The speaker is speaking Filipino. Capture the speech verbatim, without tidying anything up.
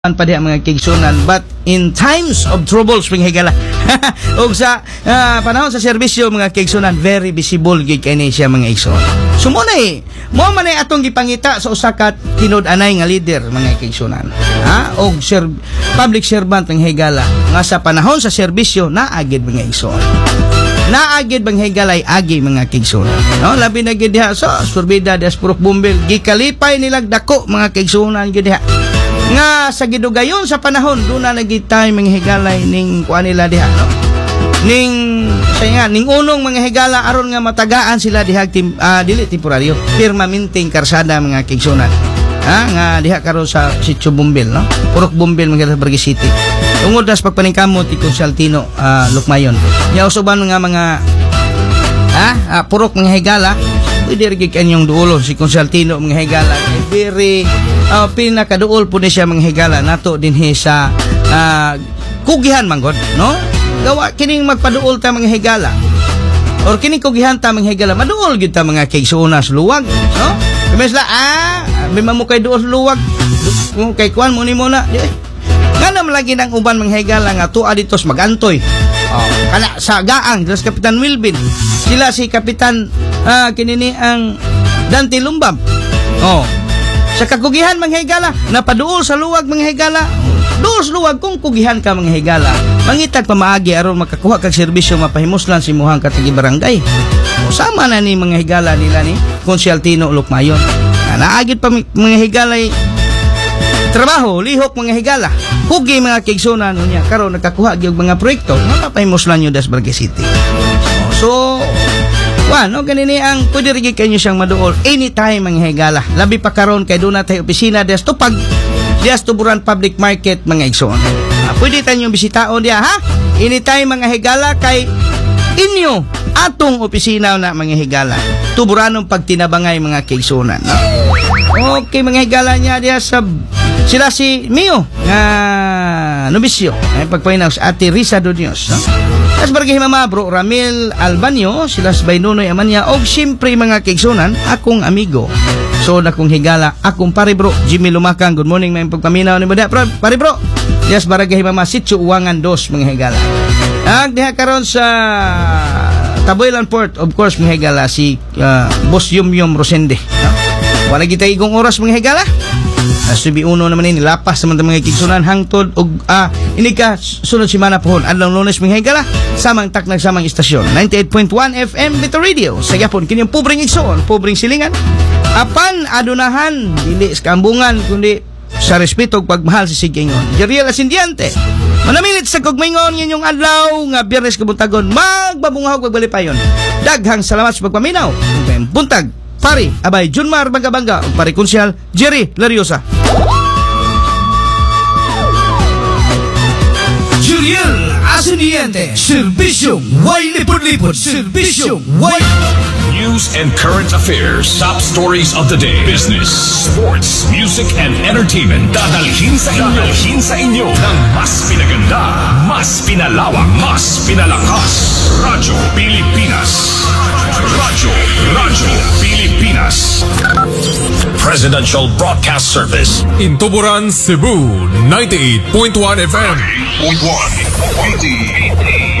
pa diha mga kigsunan, but in times of troubles mga higala og sa uh, panahon sa serbisyo mga kigsunan, very visible gid kani siya mga igsoon. So mo na eh mo man ay atong gipangita sa usa ka tinud-anay nga leader mga kigsunan, ha, og ser public servant mga higala nga sa panahon sa serbisyo naagid mga igsoon, naagid bang higalay agi mga kigsunan, no, labi na gid diha sa Surbida des Purok Bumbel, gikalipay nilag dako mga kigsunan gid diha nga sa gidugayon sa panahon doon na nagitay mga higalay ning kuan nila diha, no, ning say nga ning unong mga higala aron nga matagaan sila diha tim, uh, dili temporaryo permanenteng karsada mga kigsunan, ha, nga diha karon sa Sitio Bumbel, no, Purok Bumbel mga Barangay City tungod nas pagpaningkamot ti Consaltino uh, Lukmayon nya usuban nga mga ha uh, purok mga higala pwede rin kanyang duulon si Consaltino mga higala very uh, pinakaduol po ni siya mga higala nato din he sa uh, kugihan manggod, no, gawa kining magpaduol ta mga higala or kining kugihan ta mga higala maduol gid ta mga kigsunas luwag, no, kumesla ah may mamukay duol luwag kay kuan mo ni mo na ganam lagi ng uban mga higala nga tuwa ditos magantoy. Oh, kana sa gaang sa Kapitan Wilbin sila si Kapitan uh, kinini ang Dante Lumbab, oh, sa kakugihan mga higala napaduol sa luwag mga higala duol sa luwag kung kugihan ka mga higala mangitag pamaagi aron makakuha kag serbisyo mapahimuslan si muhang katigi barangay, oh, sama na ni mga higala nila ni Consaltino Lukmayon naagid pa mga higalay trabaho lihok mga higala hugi mga kigsunan niya karon nakakuha gyud mga proyekto mapapahimuslan nyo das Barangay City. So wano ganini ang pwede rin kanyo siyang maduol anytime mga higala labi pa karon kay doon natin opisina des tupag des tuburan public market mga igsoon, ah, pwede tayo bisitaon diya, ha, anytime mga higala kay inyo atong opisina na mga higala tuburanong pagtinabangay mga kigsunan, no? Okay mga higala niya diya sa sila si Mio nga nobisyo ay pagpainaw sa Ate Risa Donios, no? As barangay mama bro Ramil Albanyo sila sa Baynonoy Amanya og siyempre mga kigsunan akong amigo so nakong higala akong pare bro Jimmy Lumakang, good morning may pagpaminaw ni Bada pare bro yes barangay mama Sitio Uwangan dos mga higala ag diha karon sa Taboylan Port of course mga higala si uh, Boss Yum Yum Rosende, no? Wala kita igong oras mga higala subi uno naman ini lapas sa mga kigsunan hangtod og ah ini ka sunod semana pohon adlaw Lunes mga higala samang taknag samang istasyon ninety-eight point one F M Bito Radio sa yapon kining pobreng igsoon pobreng silingan apan adunahan dili sa kambungan kundi sa respeto ug pagmahal sa sigingon Jeriel Asindiante manamilit sa kugmingon ninyong adlaw nga Biyernes kabuntagon magbabungahog pagbalipayon daghang salamat sa pagpaminaw ug buntag pari abay Junmar Bangga-Bangga ug pari konsyal Jerry Lariosa. Jeriel Asindiante, serbisyong way lipod-lipod, serbisyong way news and current affairs, top stories of the day, business, sports, music, and entertainment. Dadalhin sa inyo, dadalhin sa inyo ng mas pinaganda, mas pinalawak, mas pinalakas. Radyo Pilipinas. Radyo, Radyo Pilipinas. Presidential Broadcast Service. In Tuburan, Cebu, ninety-eight point one F M. ninety-eight point one